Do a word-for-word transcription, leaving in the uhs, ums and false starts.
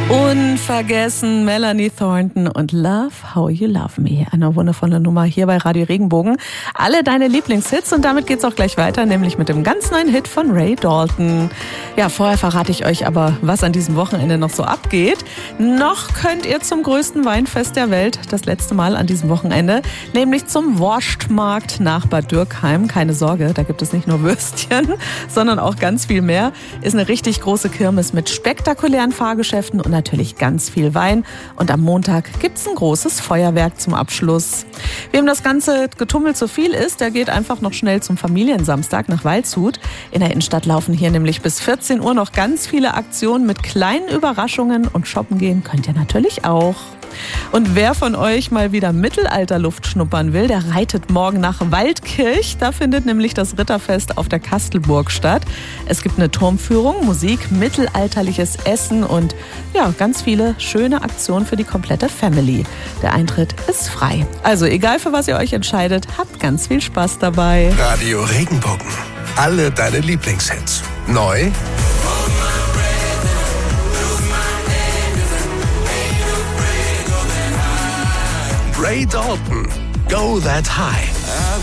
Unvergessen, Melanie Thornton und Love How You Love Me. Eine wundervolle Nummer hier bei Radio Regenbogen. Alle deine Lieblingshits und damit geht's auch gleich weiter, nämlich mit dem ganz neuen Hit von Ray Dalton. Ja, vorher verrate ich euch aber, was an diesem Wochenende noch so abgeht. Noch könnt ihr zum größten Weinfest der Welt, das letzte Mal an diesem Wochenende, nämlich zum Wurstmarkt nach Bad Dürkheim. Keine Sorge, da gibt es nicht nur Würstchen, sondern auch ganz viel mehr. Ist eine richtig große Kirmes mit spektakulären Fahrgeschäften und natürlich ganz viel Wein. Und am Montag gibt's ein großes Feuerwerk zum Abschluss. Wem das ganze Getummel zu viel ist, der geht einfach noch schnell zum Familiensamstag nach Waldshut. In der Innenstadt laufen hier nämlich bis vierzehn Uhr noch ganz viele Aktionen mit kleinen Überraschungen und shoppen gehen könnt ihr natürlich auch. Und wer von euch mal wieder Mittelalterluft schnuppern will, der reitet morgen nach Waldkirch. Da findet nämlich das Ritterfest auf der Kastelburg statt. Es gibt eine Turmführung, Musik, mittelalterliches Essen und ja, ganz viele schöne Aktionen für die komplette Family. Der Eintritt ist frei. Also egal für was ihr euch entscheidet, habt ganz viel Spaß dabei. Radio Regenbogen. Alle deine Lieblingshits. Neu Ray Dalton, Go That High.